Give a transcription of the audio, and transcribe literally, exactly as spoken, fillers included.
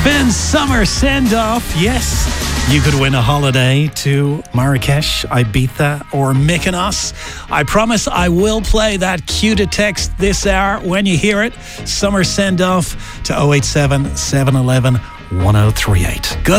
Finn's summer send-off. Yes, you could win a holiday to Marrakesh, Ibiza or Mykonos. I promise I will play that cue to text this hour when you hear it. Summer send-off to oh eight seven, seven one one, one oh three eight. Good